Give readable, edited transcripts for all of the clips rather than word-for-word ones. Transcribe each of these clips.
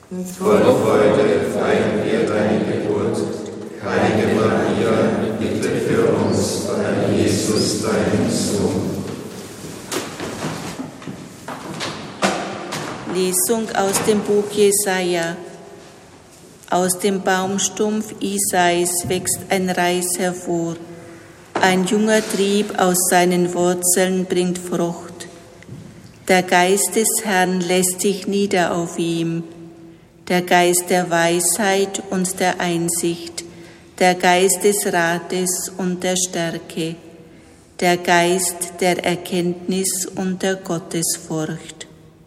Voll Freude feiern wir deine Geburt. Heilige Maria, bitte für uns bei Jesus, deinem Sohn. Lesung aus dem Buch Jesaja. Aus dem Baumstumpf Isais wächst ein Reis hervor. Ein junger Trieb aus seinen Wurzeln bringt Frucht. Der Geist des Herrn lässt sich nieder auf ihm. Der Geist der Weisheit und der Einsicht, der Geist des Rates und der Stärke, der Geist der Erkenntnis und der Gottesfurcht.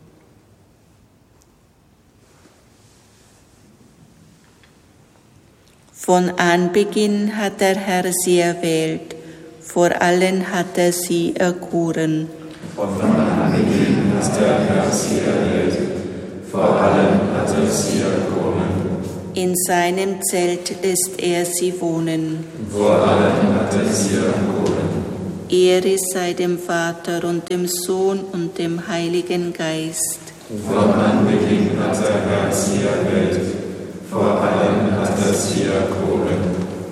Von Anbeginn hat der Herr sie erwählt, vor allen hat er sie erkoren. Von Anbeginn hat der Herr sie erwählt, vor allen hat er sie erkoren. In seinem Zelt lässt er sie wohnen. Vor allen hat er sie erkoren. Ehre sei dem Vater und dem Sohn und dem Heiligen Geist. Von Anbeginn hat der Herr sie erwählt, vor allen hat er sie erkoren.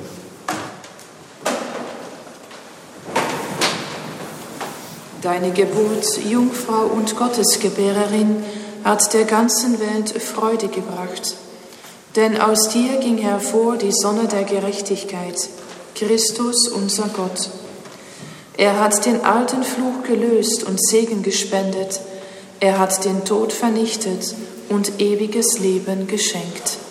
Deine Geburt, Jungfrau und Gottesgebärerin, hat der ganzen Welt Freude gebracht. Denn aus dir ging hervor die Sonne der Gerechtigkeit, Christus unser Gott. Er hat den alten Fluch gelöst und Segen gespendet. Er hat den Tod vernichtet und ewiges Leben geschenkt.